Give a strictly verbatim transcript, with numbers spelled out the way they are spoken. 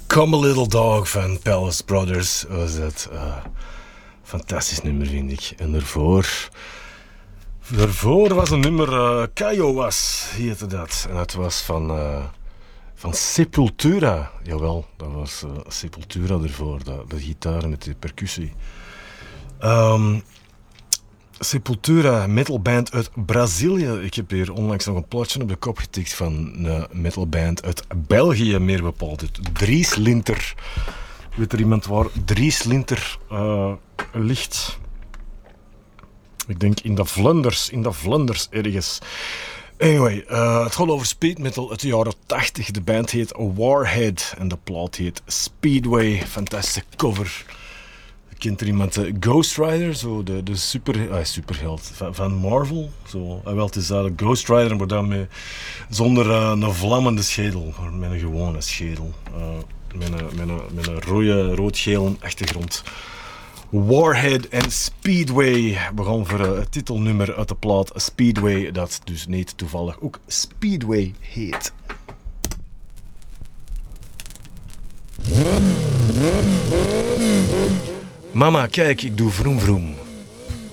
Come a Little Dog van Palace Brothers was dat. Uh, fantastisch nummer, vind ik. En daarvoor... Daarvoor was een nummer... Uh, Kaiowas heette dat. En dat was van... Uh, van Sepultura. Jawel, dat was uh, Sepultura ervoor. De, de gitaar met de percussie. Um, Sepultura, metalband uit Brazilië. Ik heb hier onlangs nog een plaatje op de kop getikt van een metalband uit België, meer bepaald. Uit Dries Linter. Weet er iemand waar Dries Linter uh, ligt? Ik denk in de Vlaanders, in de Vlaanders ergens. Anyway, uh, het gaat over speed metal uit de jaren tachtig. De band heet Warhead en de plaat heet Speedway. Fantastische cover. Kent er iemand uh, Ghost Rider, zo de, de super, uh, superheld van, van Marvel? Zo, uh, wel, het is eigenlijk Ghost Rider, maar dan met, zonder uh, een vlammende schedel, maar met een gewone schedel. Uh, met een, met een, met een rode, rood-gele achtergrond. Warhead en Speedway. We gaan voor uh, het titelnummer uit de plaat Speedway, dat dus niet toevallig ook Speedway heet. Mama, kijk, ik doe vroom vroom.